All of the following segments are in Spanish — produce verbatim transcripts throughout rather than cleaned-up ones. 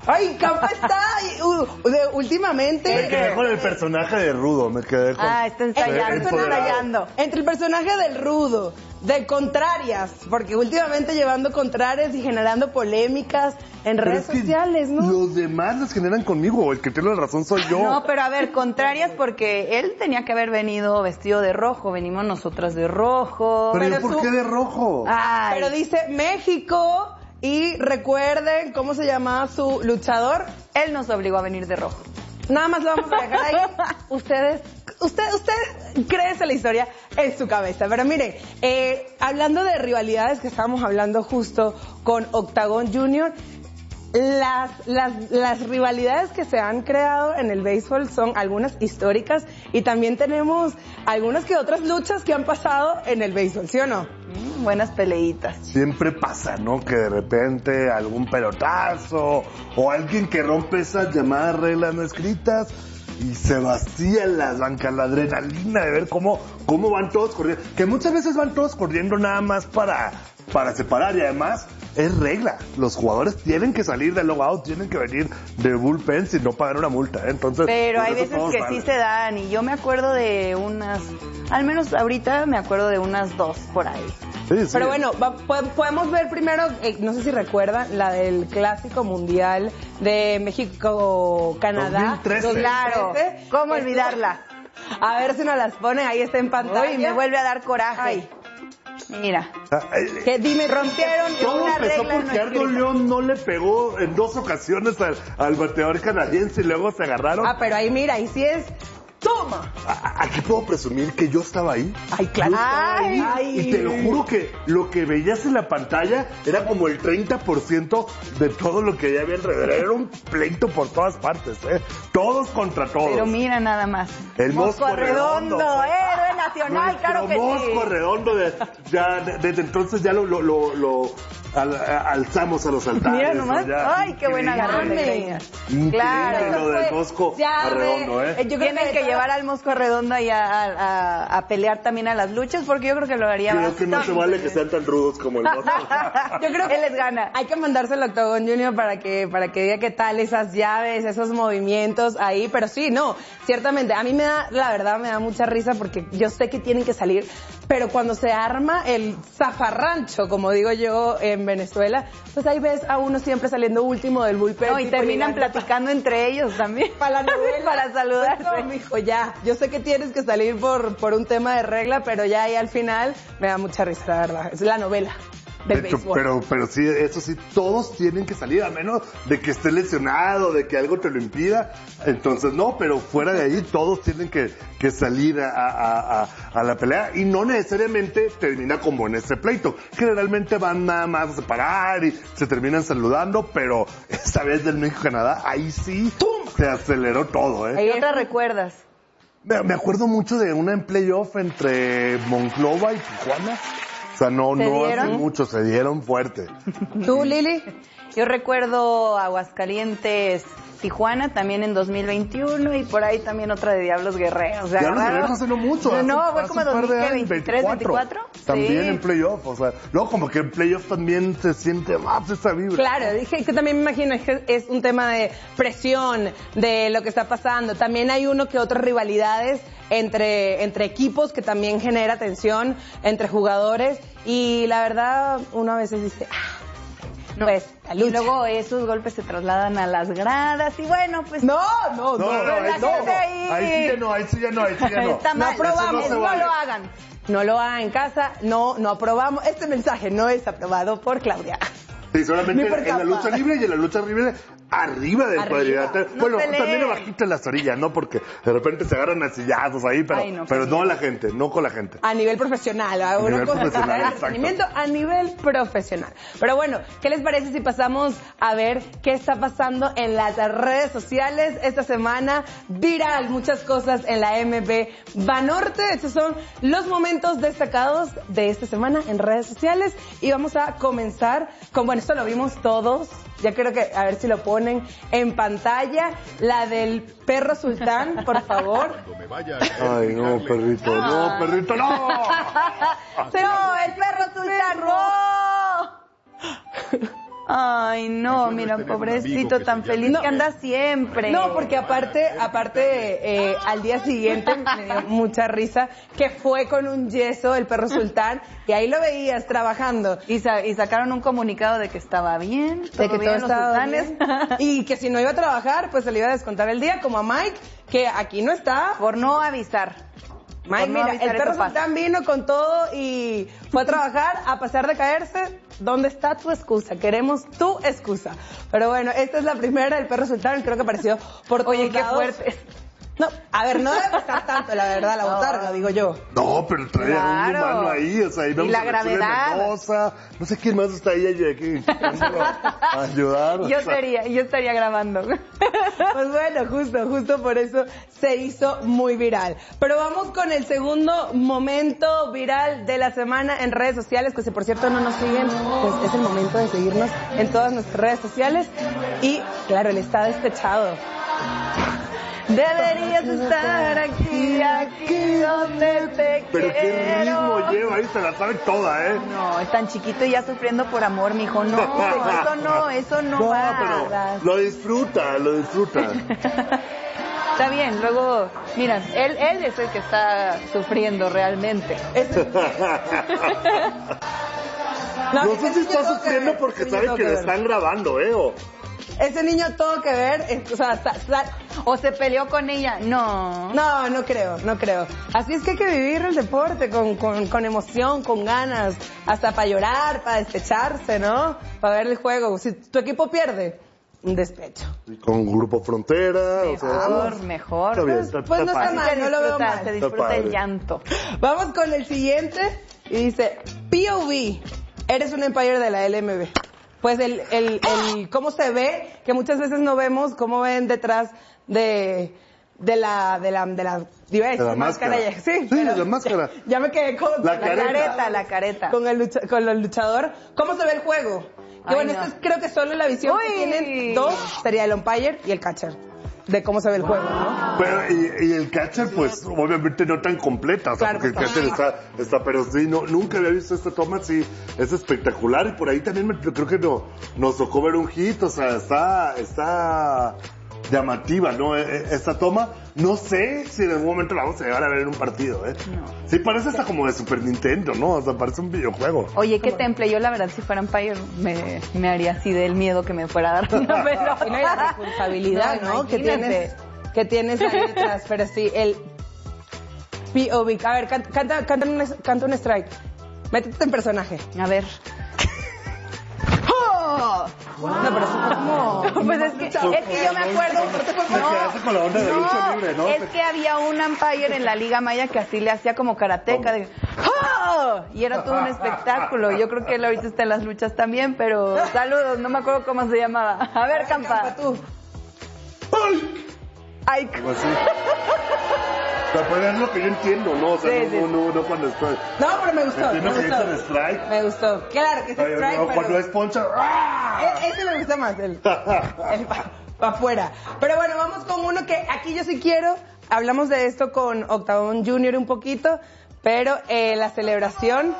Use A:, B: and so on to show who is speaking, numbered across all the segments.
A: Ay, ¿cómo está? Uh, de, últimamente...
B: Me quedé con el personaje de Rudo, me quedé con...
C: Ah, está ensayando, está ensayando.
A: Entre el personaje del Rudo, de Contrarias, porque últimamente llevando contrarias y generando polémicas en
B: Pero
A: redes
B: es que
A: sociales, ¿no?
B: Los demás las generan conmigo, el que tiene la razón soy yo.
C: No, pero a ver, Contrarias porque él tenía que haber venido vestido de rojo, venimos nosotras de rojo.
B: Pero,
A: Pero
B: ¿por
A: tú-
B: qué de rojo?
C: Ay.
A: Pero dice México y recuerden cómo se llamaba su luchador.
C: Él nos obligó a venir de rojo.
A: Nada más lo vamos a dejar ahí. Ustedes, usted, usted créese la historia en su cabeza. Pero miren, eh, hablando de rivalidades que estábamos hablando justo con Octagon Junior, las, las, las rivalidades que se han creado en el béisbol son algunas históricas y también tenemos algunas que otras luchas que han pasado en el béisbol, ¿sí o no?
C: Mm, buenas peleitas.
B: Siempre pasa, ¿no? Que de repente algún pelotazo o alguien que rompe esas llamadas reglas no escritas y se vacían las bancas, la adrenalina de ver cómo, cómo van todos corriendo. Que muchas veces van todos corriendo nada más para, para separar y además es regla. Los jugadores tienen que salir del logout, tienen que venir de bullpen sin no pagar una multa, ¿eh? Entonces,
C: Pero
B: por
C: hay
B: eso
C: veces
B: todos
C: que
B: van.
C: sí se dan y yo me acuerdo de unas, al menos ahorita me acuerdo de unas dos por ahí.
B: Sí, sí.
A: Pero bueno, va- po- podemos ver primero, eh, no sé si recuerdan, la del Clásico Mundial de México-Canadá.
B: dos mil trece.
C: Claro, ¿cómo
A: Esto-
C: olvidarla?
A: A ver si nos las ponen, ahí está en pantalla.
C: Uy, me vuelve a dar coraje.
A: Ay.
C: Mira,
B: Ah, eh,
A: Que dime, rompieron
B: Todo
A: una
B: empezó
A: regla no
B: porque Ardo
A: escrita.
B: León no le pegó en dos ocasiones al, al bateador canadiense y luego se agarraron.
A: Ah, pero ahí mira, ahí sí es... ¡Toma!
B: A- Aquí puedo presumir que yo estaba ahí.
A: Ay, claro.
B: Yo estaba ahí.
A: Ay.
B: Y te lo juro que lo que veías en la pantalla era como el treinta por ciento de todo lo que ya había alrededor. Era un pleito por todas partes, ¿eh? Todos contra todos.
C: pero mira nada más.
B: El Mosco Redondo, pues.
C: héroe nacional,
B: Nuestro
C: claro que sí.
B: Mosco Redondo, de- ya, de- desde entonces ya lo, lo, lo, lo al- a- alzamos a los altares.
C: Mira nomás.
B: ¿no? Ya,
C: Ay, qué buena
B: increíble.
C: agarrón de greñas.
B: Increíble
C: Claro.
B: lo del Mosco
A: Ya,
B: a Redondo,
A: ve,
B: ¿eh?
A: yo creo
C: Tienen que
A: que
C: llevar al Mosco Redondo ahí a, a, a- a pelear también a las luchas porque yo creo que lo haría
B: Creo que no se
C: bastante
B: vale que
C: bien.
B: sean tan rudos como el Mosco.
A: Yo creo que
C: Él les gana.
A: Hay que mandárselo a Octagon Junior para que, para que diga qué tal esas llaves, esos movimientos ahí. Pero sí, no, ciertamente. A mí me da, la verdad, me da mucha risa porque yo sé que tienen que salir. Pero cuando se arma el zafarrancho, como digo yo en Venezuela, pues ahí ves a uno siempre saliendo último del bullpen.
C: No, y
A: tipo
C: terminan
A: llegando
C: platicando entre ellos también.
A: para la novela.
C: Para saludarse.
A: Pues no, mijo, ya. Yo sé que tienes que salir por, por un tema de regla, pero ya ahí al final me da mucha risa, la verdad. Es la novela del
B: De hecho,
A: béisbol.
B: pero, pero sí, eso sí, todos tienen que salir, a menos de que estés lesionado, de que algo te lo impida. Entonces, no, pero fuera de ahí, todos tienen que, que salir a, a, a, a la pelea y no necesariamente termina como en ese pleito. Generalmente van nada más a separar y se terminan saludando, pero esta vez del México-Canadá, ahí sí se aceleró todo, ¿eh?
C: ¿Y otra recuerdas?
B: Me, me acuerdo mucho de una en playoff entre Monclova y Tijuana. O sea, no,
C: ¿Se
B: no hace
C: dieron?
B: mucho, se dieron fuerte.
A: ¿Tú, Lili?
C: Yo recuerdo Aguascalientes, Tijuana, también en dos mil veintiuno y por ahí también otra de Diablos Guerreros. Se
B: Diablos
C: agarraron-
B: Guerreros hace no mucho.
C: No,
B: hace-
C: no, fue
B: hace
C: como
B: un par de
C: dos mil
B: años,
C: veintitrés, veinticuatro.
B: También
C: Sí.
B: en playoff, o sea, no, como que en playoff también se siente más esa vibra.
A: Claro, dije que también me imagino es que es un tema de presión, de lo que está pasando. También hay uno que otras rivalidades entre, entre equipos que también genera tensión entre jugadores y la verdad uno a veces dice, ah,
C: No,
A: pues, la
C: y
A: lucha.
C: luego esos golpes se trasladan a las gradas y bueno, pues
A: no, no,
B: No, no, no,
C: la
B: ahí, no,
C: gente
B: no.
C: ahí-
B: Ahí sí ya no, ahí sí ya no, ahí sí ya no.
C: está
A: No
C: mal.
A: aprobamos,
C: Eso
B: se
C: no,
B: vale.
C: lo hagan.
A: no lo hagan en casa, no, no aprobamos. Este mensaje no es aprobado por Claudia.
B: Sí, solamente
A: Ni por
B: en la
A: capaz.
B: lucha libre y en la lucha libre arriba del
A: Arriba.
B: cuadrilátero.
C: No
B: bueno,
C: peleen.
B: también abajito en las orillas, ¿no? Porque de repente se agarran a sillazos ahí, pero,
C: Ay, no,
B: pero
C: qué
B: no
C: miedo.
B: la gente, no con la gente.
A: A nivel profesional, a una
B: nivel
A: cosa
B: profesional,
A: es el
B: exacto.
A: entretenimiento a nivel profesional. Pero bueno, ¿qué les parece si pasamos a ver qué está pasando en las redes sociales esta semana? Viral, muchas cosas en la M B Banorte. Estos son los momentos destacados de esta semana en redes sociales y vamos a comenzar con, bueno, esto lo vimos todos. Ya creo que, a ver si lo ponen en pantalla, la del perro sultán, por favor.
B: Ay, no, perrito, no, perrito, no.
C: No, el perro sultán, no. Ay, no, mira, pobrecito, tan feliz
A: No.
C: que anda siempre.
A: No, porque aparte, aparte, eh, al día siguiente me dio mucha risa que fue con un yeso el perro sultán y ahí lo veías trabajando.
C: Y, sa- y sacaron un comunicado de que estaba bien,
A: De
C: todo
A: que
C: bien,
A: todo
C: los
A: estaba
C: sultanes.
A: bien. Y que si no iba a trabajar, pues se le iba a descontar el día, como a Mike, que aquí no está.
C: Por no avisar.
A: Mike,
C: Por no
A: mira,
C: avisar,
A: el perro
C: eso pasa.
A: sultán vino con todo y fue a trabajar, a pasar de caerse. ¿Dónde está tu excusa? Queremos tu excusa. Pero bueno, esta es la primera del perro sultán, creo que apareció por todos
C: Oye, qué
A: lados.
C: fuerte.
A: No, a ver, no debe pesar tanto, la verdad, la
C: No.
A: botarga, digo yo.
B: No, pero traía
C: Claro.
B: un humano ahí, o sea, ahí vemos
C: Y la
B: a Mercedes
C: gravedad.
B: Mendoza, no sé quién más está ahí, ahí aquí, a ayudar. o
C: Yo
B: sea.
C: estaría, yo estaría grabando.
A: Pues bueno, justo, justo por eso se hizo muy viral. Pero vamos con el segundo momento viral de la semana en redes sociales, que si por cierto no nos siguen, pues es el momento de seguirnos en todas nuestras redes sociales. Y claro, él está despechado.
C: Deberías estar aquí, aquí donde te
B: Pero qué
C: quiero.
B: ritmo lleva, ahí se la sabe toda, ¿eh?
C: No, es tan chiquito y ya sufriendo por amor, mijo. No, eso no, eso no,
B: No,
C: va.
B: pero lo disfruta, lo disfruta.
C: Está bien, luego, mira, él, él es el que está sufriendo realmente.
B: No,
A: ese
B: sé si
A: niño
B: está
A: tuvo que
B: sufriendo
A: ver,
B: porque
A: ese niño
B: sabe
A: tuvo
B: que le
A: ver.
B: están grabando, ¿eh? O-
A: Ese niño todo que ver, eh, o sea, sa- sa-
C: O se peleó con ella. No.
A: no, no creo, no creo. Así es que hay que vivir el deporte con, con, con emoción, con ganas, hasta para llorar, para despecharse, ¿no? Para ver el juego. Si tu equipo pierde, un despecho.
B: y con Grupo Frontera, o sea,
C: Mejor, mejor.
B: está bien, está,
A: Pues no está
B: padre.
A: mal.
C: Se
A: no lo veo
C: disfruta,
A: mal.
C: se disfruta
B: Está
C: el
B: padre.
C: llanto.
A: Vamos con el siguiente y dice, P O V, eres un Empire de la L M B. Pues el, el, el cómo se ve, que muchas veces no vemos cómo ven detrás de, de la, de la, de la, iba a decir
B: De la máscara.
A: ya- sí,
B: Sí,
A: pero
B: de la máscara.
A: Ya, ya me quedé con
B: La
C: La
B: careta.
C: careta, la careta.
A: con el, lucha- con el luchador. ¿Cómo se ve el juego? Que
C: Ay,
A: bueno,
C: no.
A: esto es, creo que solo la visión que
C: Uy.
A: tienen dos sería el umpire y el catcher. De cómo se ve el juego, ¿no?
B: Pero, y, y el catcher, pues, obviamente no tan completa, o sea,
A: Claro,
B: porque el
A: pues,
B: catcher está, está, pero sí, no, nunca había visto esta toma, sí, es espectacular, y por ahí también me, creo que no, nos tocó ver un hit, o sea, está, está llamativa, ¿no? E- e- Esta toma, no sé si en algún momento la vamos a llegar a ver en un partido, ¿eh?
C: No.
B: Sí, parece hasta como de Super Nintendo, ¿no? O sea, parece un videojuego.
C: Oye, qué temple. Yo, la verdad, si fuera Empire, me, me haría así del miedo que me fuera a dar una pelota.
A: Y no hay la responsabilidad, ¿no?
C: No,
A: Que
C: imagínate.
A: tienes, que tienes ahí detrás, pero sí, el P O V. A ver, can- canta, canta, un, canta un strike. Métete en personaje.
C: A ver. ¡Oh!
A: No, pero eso fue como...
C: Pues es que, es que yo me acuerdo.
B: Te quedaste con la onda de lucha libre, ¿no?
C: Es que había un umpire en la Liga Maya que así le hacía como karateca. De, ¡oh! Y era todo un espectáculo. Yo creo que él ahorita está en las luchas también, pero saludos, no me acuerdo cómo se llamaba. A ver, Campa.
A: tú.
B: ¡Ay!
C: Ay,
B: Algo así. O sea, pues es lo que yo entiendo, ¿no? O sea,
C: Sí,
B: no,
C: sí.
B: no, no, no cuando estoy...
A: No, pero me gustó, me
B: Entiendo que dicen
A: gustó.
B: strike.
A: Me gustó. Claro que es
B: Ay,
A: strike,
B: no, cuando
A: pero...
B: es poncha... ¡ah!
A: E- Ese me gusta más, el, el para afuera. Pero bueno, vamos con uno que aquí yo sí quiero. Hablamos de esto con Octagon Junior un poquito, pero eh, la celebración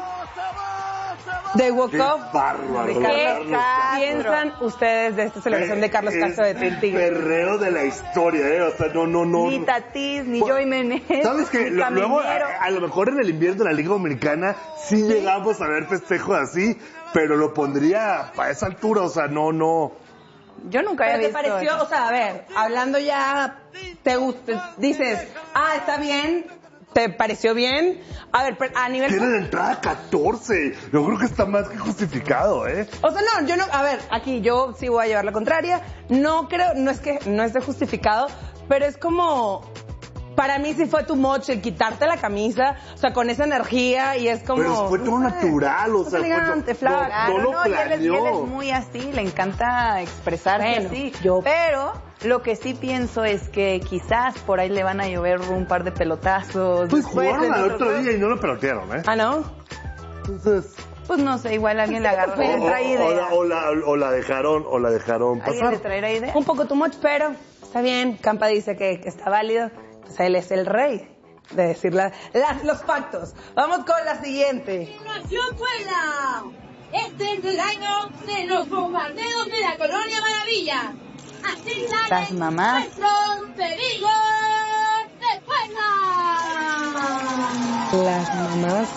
A: de Walk
B: ¡Qué
A: Up.
B: bárbaro!
A: ¿Qué
B: Carlos Castro.
A: piensan ustedes de esta celebración de Carlos
B: Es
A: Castro de
B: el
A: Tigre?
B: perreo de la historia, ¿eh? O sea, no, no, no.
C: ni
B: no.
C: Tatis, ni
B: Pues,
C: Joey Menez.
B: ¿Sabes qué?
C: ni
B: Lo- Luego,
C: Caminero.
B: a, a lo mejor en el invierno de la Liga Dominicana sí, llegamos a ver festejos así, pero lo pondría a esa altura, o sea, no, no.
C: Yo nunca había
A: ¿Pero te
C: visto
A: pareció,
C: eso.
A: o sea, a ver, hablando ya, te gusta, dices, ah, está bien, te pareció bien? A ver, pero a nivel...
B: Tiene de entrada catorce. Yo creo que está más que justificado, ¿eh?
A: O sea, no, yo no, a ver, aquí yo sí voy a llevar la contraria. No creo, no es que, no es de justificado, pero es como, para mí sí fue tu moche el quitarte la camisa, o sea, con esa energía y es como...
B: Pero fue todo
A: no sé,
B: natural, o
A: es
B: sea, fue
A: elegante,
B: no-
A: flaco.
C: Claro,
B: no lo
C: no, y él es, y él
B: planeó.
C: es muy así, le encanta expresarse
A: Bueno,
C: así.
A: yo-
C: Pero lo que sí pienso es que quizás por ahí le van a llover un par de pelotazos.
B: Pues
C: después
B: jugaron
C: en
B: al
C: otro
B: otro
C: juego.
B: día y no lo pelotearon, ¿eh?
A: Ah, ¿no?
B: Entonces...
C: Pues no sé, igual alguien le agarró
B: O,
C: y le
B: o-
C: trae
B: o la,
C: idea.
B: o, la, o la dejaron, o la dejaron
C: ¿Alguien
B: pasar.
C: le traerá idea?
A: Un poco tu moche, pero está bien. Campa dice que, que está válido. Pues él es el rey de decir la- las- los factos. Vamos con la siguiente.
D: Nación Puebla, Este es el año de los bombardeos de la Colonia Maravilla. Así
C: Las
D: salen
C: mamás.
D: nuestros peligros de fuerza.
A: Las mamás.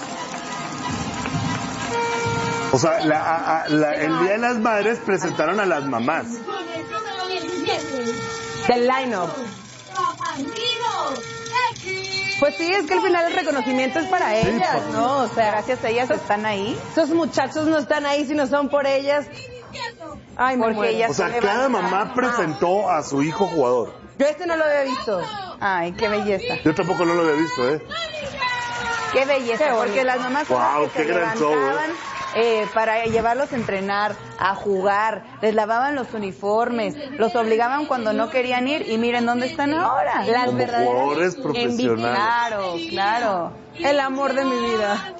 B: O sea, la, a, a, la, el Día de las Madres presentaron a las mamás.
D: Con el número diecisiete.
A: Del line-up.
D: Amigos, X.
A: Pues sí, es que al final el reconocimiento es para ellas,
B: pues.
A: ¿no? O sea,
C: Gracias a ellas están ahí.
A: esos muchachos no están ahí si no son por ellas. Ay, me
C: Porque
A: muero.
C: ellas
B: O sea,
C: son
B: cada
C: levantadas.
B: mamá presentó a su hijo jugador.
A: Yo este no lo había visto.
C: Ay, qué belleza.
B: Yo tampoco no lo había visto, ¿eh?
C: Qué belleza,
A: Qué bonito.
C: porque las mamás son
B: Wow,
C: las que
B: qué
C: se
B: gran show,
C: levantaban eh, para llevarlos a entrenar, a jugar, les lavaban los uniformes, los obligaban cuando no querían ir y miren dónde están ahora.
A: Las
B: Como
A: verdaderas
B: jugadores
A: envidias.
B: profesionales.
C: Claro, claro.
A: El amor de mi vida.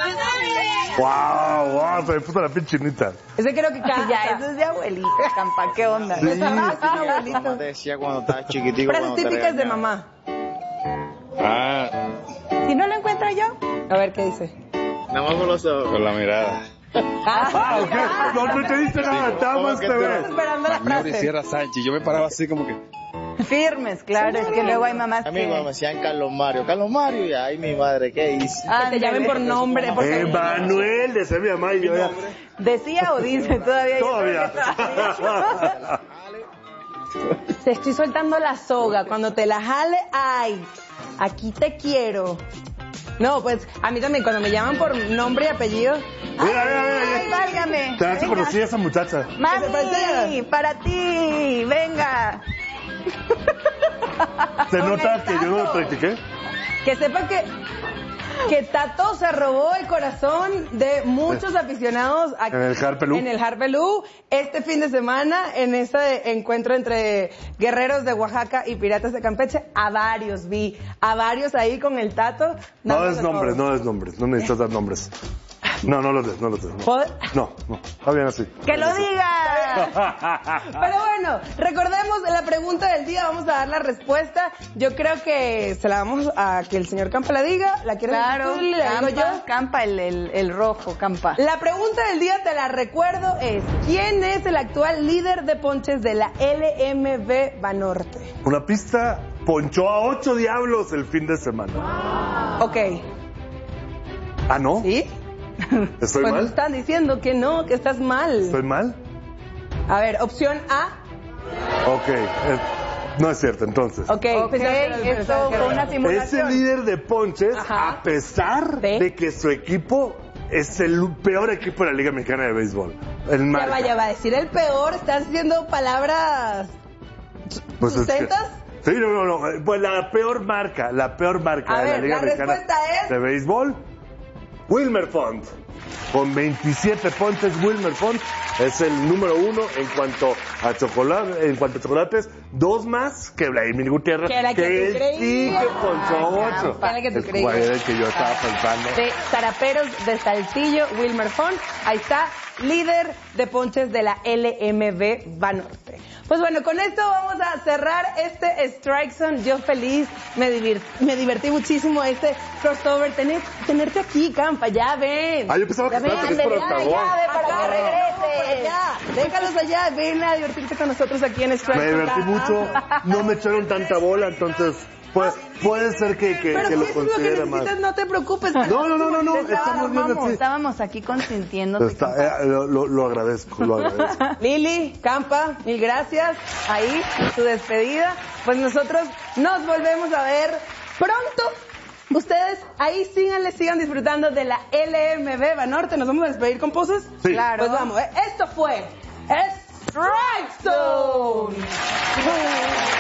B: Wow, wow, se me puso la pinche chinita.
A: Ese creo que cada...
C: Ya, eso es de abuelita, Campa, ¿qué onda?
B: Sí.
E: Como te decía cuando estabas chiquitico.
A: Frases
E: cuando te
A: típicas de
E: regañaban.
A: mamá.
E: Ah,
C: Si no lo encuentro yo.
A: A ver, ¿qué dice?
E: nada más con los ojos. Con la mirada.
B: Ah, ok. No, no te diste nada, estaba más te
A: Estás
B: ves.
A: esperando la
F: Mauri
A: frase.
F: Sierra Sánchez, yo me paraba así como que...
C: Firmes, claro, es que luego hay mamás
E: A mí cuando me
C: que...
E: decían Carlos Mario. Carlos Mario, y ay, mi madre, ¿qué hice?
A: Que te llamen por nombre. Por
B: Emanuel, decía mi mamá y yo ya.
C: Decía o dice todavía.
B: Todavía.
A: Te estoy soltando la soga. Cuando te la jale, ay, aquí te quiero. No, pues a mí también cuando me llaman por nombre y apellido.
B: Mira, mira, mira.
C: Ay, válgame.
B: Te hace
C: Venga.
B: conocer a esa muchacha.
C: Mami, para ti, venga.
B: Se
C: Con
B: nota
C: el
B: que yo no lo
C: Tato.
B: practiqué.
A: Que sepa que, que Tato se robó el corazón de muchos aficionados aquí,
B: En el Harpelú.
A: en el Harpelú este fin de semana, en ese encuentro entre guerreros de Oaxaca y piratas de Campeche. A varios vi, a varios ahí con el Tato.
B: No
A: dándole
B: des nombres,
A: todo.
B: no des nombres. No necesitas dar nombres. No, no los des, no los des. No,
A: ¿Puedo?
B: no, no. Está bien así.
C: ¡Que lo diga!
A: Pero bueno, recordemos la pregunta del día, vamos a dar la respuesta. Yo creo que se la vamos a que el señor Campa la diga. ¿La quieres
C: Claro,
A: decir tú? ¿La digo
C: Campa,
A: yo?
C: Campa, el, el, el rojo, Campa.
A: La pregunta del día, te la recuerdo, es ¿quién es el actual líder de ponches de la L M B Banorte?
B: Una pista ponchó a ocho diablos el fin de semana.
A: Ok,
B: Ah, ¿no?
A: ¿sí?
B: ¿Estoy
A: Pues
B: mal?
A: están diciendo que no, que estás mal.
B: ¿Estoy mal?
A: A ver, opción A.
B: Ok. eh, no es cierto, entonces.
A: Ok,
C: Ok,
A: pensaste-
C: esto fue una
B: Es el
C: simulación.
B: líder de ponches
A: Ajá.
B: a pesar
A: ¿De?
B: de que su equipo es el peor equipo de la Liga Mexicana de Béisbol. El
A: Ya
B: marca.
A: va, ya va a decir el peor, estás diciendo palabras
B: Pues es que-
A: sustentas.
B: Sí, no, no, no. eh, Pues la peor marca, la peor marca
A: A
B: de la
A: ver,
B: Liga
A: la
B: Mexicana
A: respuesta es-
B: de Béisbol, Wilmer Font. Con veintisiete ponches, Wilmer Font es el número uno en cuanto a chocolate, en cuanto a chocolates, dos más que Vladimir Gutiérrez,
A: Que la que tú
B: él sí
A: creías.
B: que ponchó ocho.
A: Que la que tú
B: Es
A: creías.
B: cuál era el que yo estaba pensando.
A: De Zaraperos de Saltillo, Wilmer Font. Ahí está, líder de ponches de la L M B Banorte. Pues bueno, con esto vamos a cerrar este Strike Zone. Yo feliz, me, divir- me divertí muchísimo este crossover. Tener, tenerte aquí, Campa, ya ven.
B: Ah, yo pensaba que
A: Ya
B: estabas
A: ven,
B: aquí por
A: ven,
B: Octagón.
A: ya, ven para que
B: Ah.
A: regrese. Ya, déjalos allá, ven a divertirte con nosotros aquí en Strike
B: Me
A: Zone.
B: divertí mucho, no me echaron tanta bola, entonces pues, puede ser que, que,
A: Pero
B: que
A: si
B: lo
A: eso es lo que
B: considere más.
A: necesitas, no te preocupes.
B: No, no, no, no, no,
C: Te
B: estamos bien
C: estábamos,
B: así.
C: estábamos aquí consintiéndote.
B: Está- eh, lo, lo- lo agradezco, lo agradezco.
A: Lili, Campa, mil gracias. Ahí, su despedida. Pues nosotros nos volvemos a ver pronto. Ustedes ahí síganle, sigan disfrutando de la L M B Banorte. ¿Nos vamos a despedir con poses?
B: Sí.
C: Claro.
A: Pues vamos, ¿eh? Esto fue Strike Zone.